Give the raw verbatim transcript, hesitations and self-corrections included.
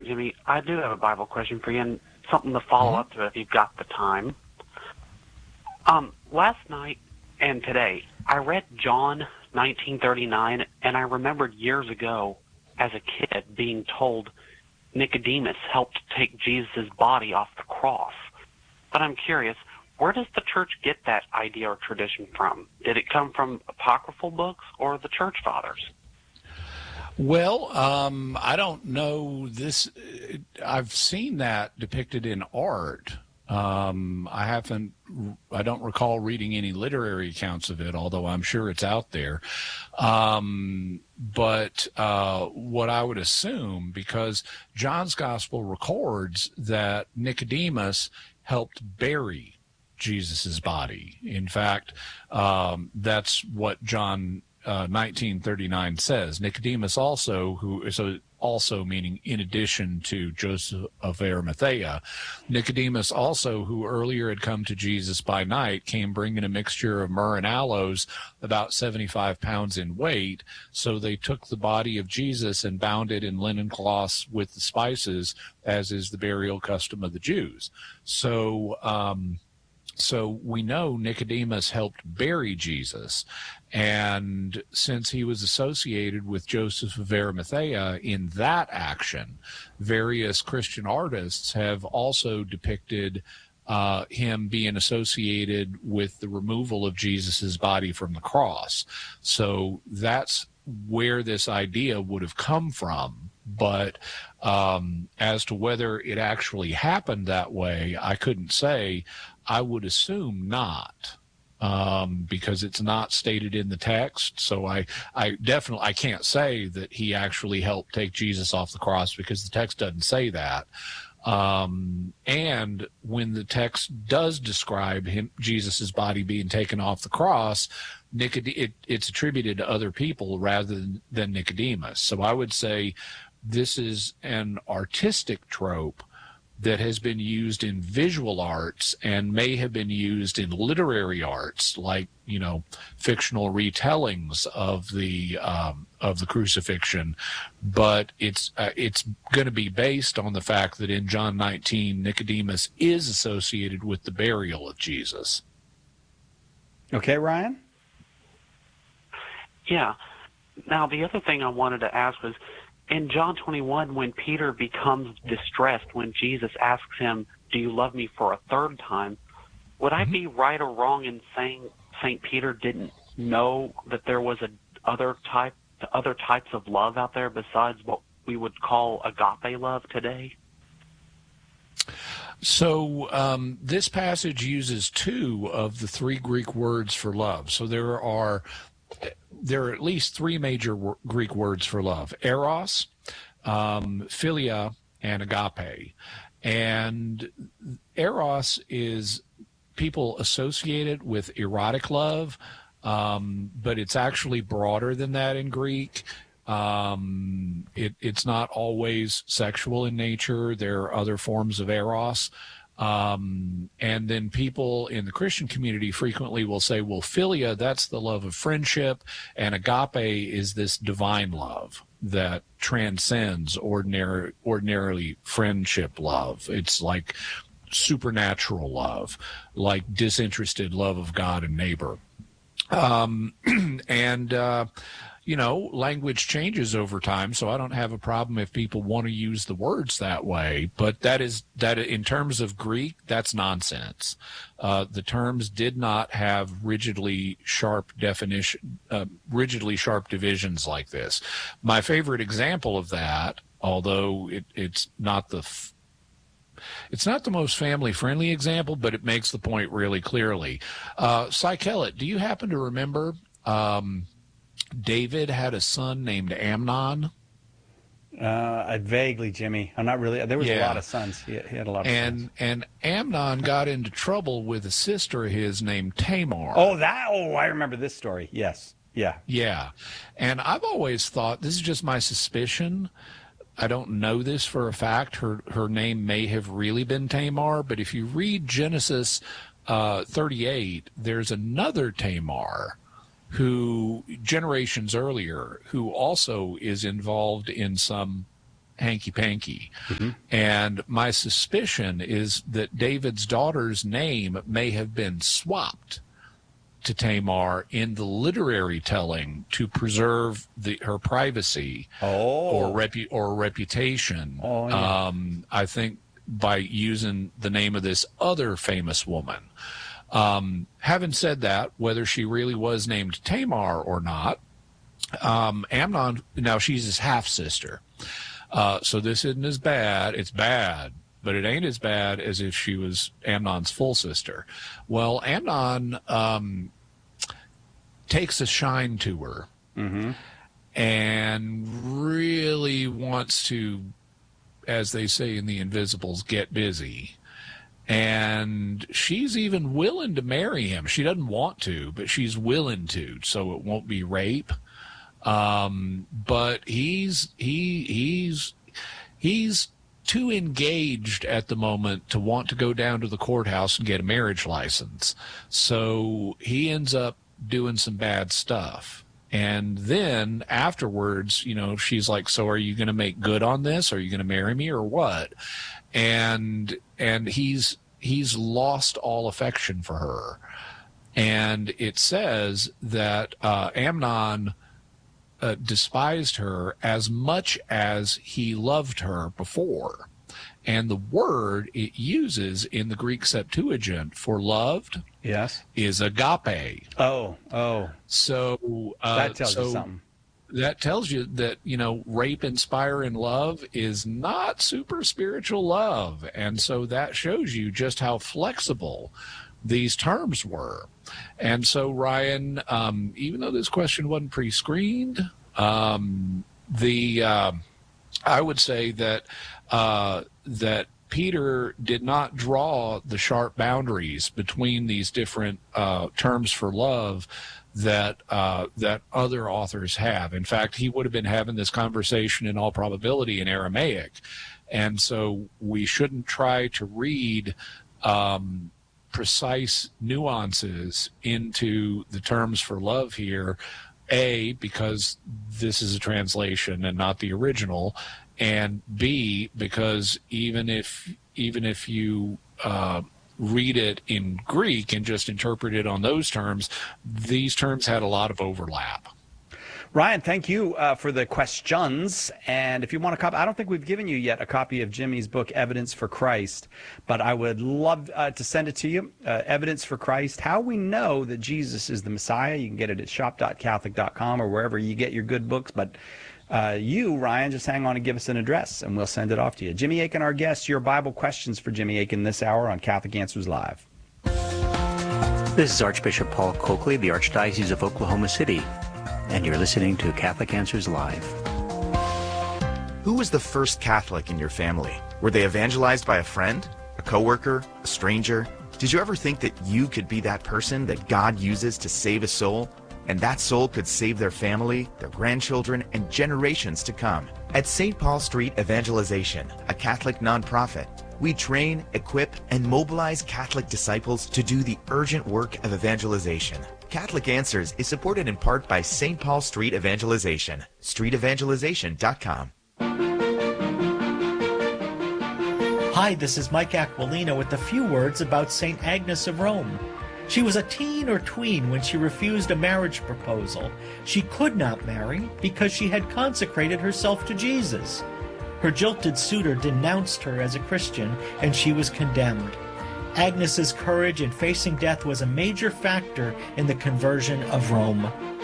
Jimmy. I do have a Bible question for you and something to follow Mm-hmm. up to if you've got the time. Um, last night and today, I read John nineteen thirty-nine, and I remembered years ago as a kid being told Nicodemus helped take Jesus' body off the cross. But I'm curious, where does the church get that idea or tradition from? Did it come from apocryphal books or the church fathers? Well, um, I don't know this. I've seen that depicted in art. Um, I haven't, I don't recall reading any literary accounts of it, although I'm sure it's out there. Um, but uh, what I would assume, because John's gospel records that Nicodemus helped bury Jesus's body. In fact, um, that's what John uh, nineteen thirty-nine says. Nicodemus also, who so also meaning in addition to Joseph of Arimathea, Nicodemus also, who earlier had come to Jesus by night, came bringing a mixture of myrrh and aloes, about seventy-five pounds in weight. So they took the body of Jesus and bound it in linen cloths with the spices, as is the burial custom of the Jews. So, um, So we know Nicodemus helped bury Jesus, and since he was associated with Joseph of Arimathea in that action, various Christian artists have also depicted uh, him being associated with the removal of Jesus's body from the cross. So that's where this idea would have come from. But um, as to whether it actually happened that way, I couldn't say. I would assume not, um, because it's not stated in the text. So I, I definitely, I can't say that he actually helped take Jesus off the cross, because the text doesn't say that. Um, and when the text does describe him, Jesus's body being taken off the cross, Nicod- it, it's attributed to other people rather than, than Nicodemus. So I would say this is an artistic trope that has been used in visual arts and may have been used in literary arts, like, you know, fictional retellings of the um, of the crucifixion. But it's uh, it's going to be based on the fact that in John nineteen, Nicodemus is associated with the burial of Jesus. Okay, Ryan? Yeah. Now, the other thing I wanted to ask was, in John twenty-one, when Peter becomes distressed, when Jesus asks him, "Do you love me?" for a third time, would I be right or wrong in saying Saint Peter didn't know that there was a other type, other types of love out there besides what we would call agape love today? So um, this passage uses two of the three Greek words for love. So there are there are at least three major w- Greek words for love: eros, um, philia, and agape. And eros is people associate it with erotic love, um, but it's actually broader than that in Greek. Um, it, it's not always sexual in nature. There are other forms of eros. Um, and then people in the Christian community frequently will say, well, philia, that's the love of friendship, and agape is this divine love that transcends ordinary, ordinarily friendship love. It's like supernatural love, like disinterested love of God and neighbor. Um, and, uh, you know, language changes over time, so I don't have a problem if people want to use the words that way. But that is that in terms of Greek, that's nonsense. Uh, the terms did not have rigidly sharp definition, uh, rigidly sharp divisions like this. My favorite example of that, although it, it's not the f- It's not the most family-friendly example, but it makes the point really clearly. Uh, Cy Kellett, do you happen to remember um, David had a son named Amnon? Uh, I vaguely, Jimmy. I'm not really. There was Yeah. a lot of sons. He, he had a lot of And sons. and Amnon got into trouble with a sister of his named Tamar. Oh, that. Oh, I remember this story. Yes. Yeah. Yeah. And I've always thought, this is just my suspicion, I don't know this for a fact, her her name may have really been Tamar, but if you read Genesis uh, thirty-eight, there's another Tamar who, generations earlier, who also is involved in some hanky-panky. Mm-hmm. And my suspicion is that David's daughter's name may have been swapped to Tamar in the literary telling to preserve the, her privacy oh. or repu- or reputation. Oh, yeah. um, I think by using the name of this other famous woman. Um, having said that, whether she really was named Tamar or not, um, Amnon, now she's his half-sister. Uh, so this isn't as bad. It's bad, but it ain't as bad as if she was Amnon's full sister. Well, Amnon um, takes a shine to her mm-hmm. and really wants to, as they say in the Invisibles, get busy. And she's even willing to marry him. She doesn't want to, but she's willing to, so it won't be rape. Um, but he's he he's he's too engaged at the moment to want to go down to the courthouse and get a marriage license. So he ends up doing some bad stuff. And then afterwards, you know, she's like, so are you going to make good on this? Are you going to marry me or what? And and he's he's lost all affection for her. And it says that uh, Amnon uh, despised her as much as he loved her before. And the word it uses in the Greek Septuagint for loved yes. is agape. Oh, oh. So uh, that tells so you something. That tells you that, you know, rape inspiring love is not super spiritual love. And so that shows you just how flexible these terms were. And so, Ryan, um, even though this question wasn't pre-screened, um, the uh, I would say that uh, that Peter did not draw the sharp boundaries between these different uh, terms for love that uh, that other authors have. In fact, he would have been having this conversation in all probability in Aramaic. And so we shouldn't try to read um, precise nuances into the terms for love here, A, because this is a translation and not the original, and B, because even if even if you uh, read it in Greek and just interpret it on those terms, these terms had a lot of overlap. Ryan, thank you uh, for the questions. And if you want a copy, I don't think we've given you yet a copy of Jimmy's book, Evidence for Christ, but I would love uh, to send it to you. Uh, Evidence for Christ, How We Know That Jesus is the Messiah. You can get it at shop dot catholic dot com or wherever you get your good books. But uh, you, Ryan, just hang on and give us an address, and we'll send it off to you. Jimmy Akin, our guest, your Bible questions for Jimmy Akin this hour on Catholic Answers Live. This is Archbishop Paul Coakley, the Archdiocese of Oklahoma City, and you're listening to Catholic Answers Live. Who was the first Catholic in your family? Were they evangelized by a friend, a coworker, a stranger? Did you ever think that you could be that person that God uses to save a soul? And that soul could save their family, their grandchildren, and generations to come. At Saint Paul Street Evangelization, a Catholic nonprofit, we train, equip, and mobilize Catholic disciples to do the urgent work of evangelization. Catholic Answers is supported in part by Saint Paul Street Evangelization, street evangelization dot com. Hi, this is Mike Aquilino with a few words about Saint Agnes of Rome. She was a teen or tween when she refused a marriage proposal. She could not marry because she had consecrated herself to Jesus. Her jilted suitor denounced her as a Christian, and she was condemned. Agnes's courage in facing death was a major factor in the conversion of Rome.